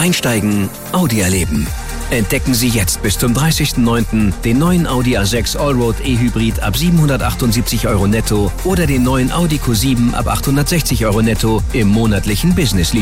Einsteigen, Audi erleben. Entdecken Sie jetzt bis zum 30.09. den neuen Audi A6 Allroad E-Hybrid ab 778 € netto oder den neuen Audi Q7 ab 860 € netto im monatlichen Business